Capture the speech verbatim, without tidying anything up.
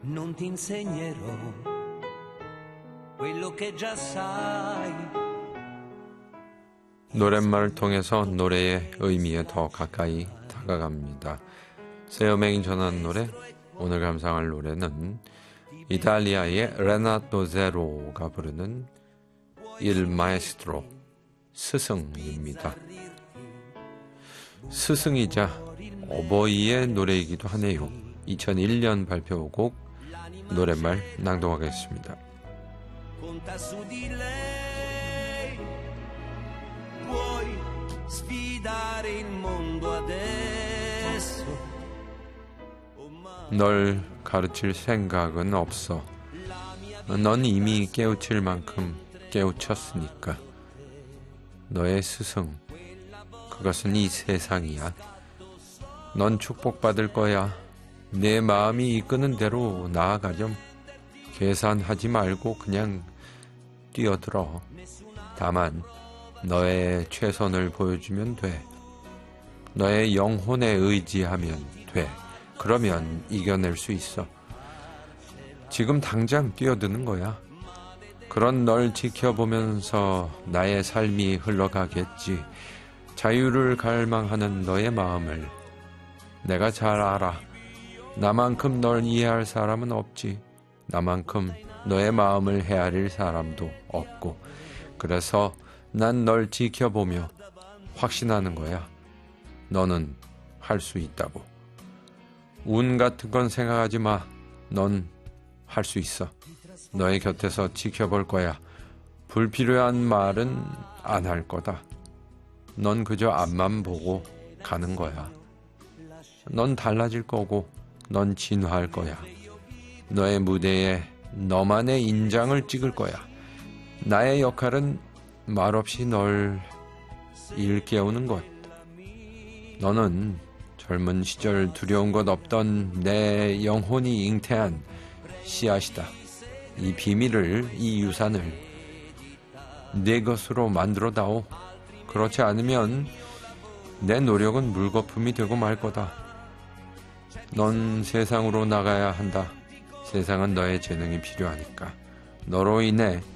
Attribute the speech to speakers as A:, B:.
A: Non ti insegnerò quello che già sai.
B: 노랫말을 통해서 노래의 의미에 더 가까이 다가갑니다. 새 음악이 전하는 노래, 오늘 감상할 노래는 이탈리아의 레나토 제로가 부르는 Il Maestro, 스승입니다. 스승이자 어버이의 노래이기도 하네요. 이천일 년 발표곡 노랫말 낭독하겠습니다.
A: Conta su di lei, puoi sfidare il mondo adesso.
B: 널 가르칠 생각은 없어. 넌 이미 깨우칠 만큼 깨우쳤으니까. 너의 스승, 그것은 이 세상이야. 넌 축복받을 거야. 내 마음이 이끄는 대로 나아가렴. 계산하지 말고 그냥 뛰어들어. 다만 너의 최선을 보여주면 돼. 너의 영혼에 의지하면 돼. 그러면 이겨낼 수 있어. 지금 당장 뛰어드는 거야. 그런 널 지켜보면서 나의 삶이 흘러가겠지. 자유를 갈망하는 너의 마음을 내가 잘 알아. 나만큼 널 이해할 사람은 없지. 나만큼 너의 마음을 헤아릴 사람도 없고. 그래서 난 널 지켜보며 확신하는 거야. 너는 할 수 있다고. 운 같은 건 생각하지 마. 넌 할 수 있어. 너의 곁에서 지켜볼 거야. 불필요한 말은 안 할 거다. 넌 그저 앞만 보고 가는 거야. 넌 달라질 거고, 넌 진화할 거야. 너의 무대에 너만의 인장을 찍을 거야. 나의 역할은 말없이 널 일깨우는 것. 너는 젊은 시절 두려운 것 없던 내 영혼이 잉태한 씨앗이다. 이 비밀을, 이 유산을 내 것으로 만들어다오. 그렇지 않으면 내 노력은 물거품이 되고 말 거다. 넌 세상으로 나가야 한다. 세상은 너의 재능이 필요하니까. 너로 인해